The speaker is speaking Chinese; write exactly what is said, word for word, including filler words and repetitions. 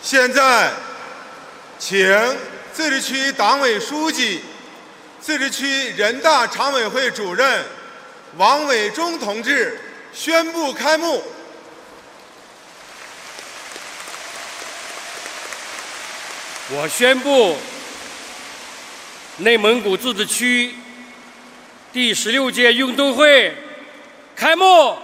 现在，请自治区党委书记、自治区人大常委会主任王伟忠同志宣布开幕。 我宣布，内蒙古自治区第十六届运动会开幕。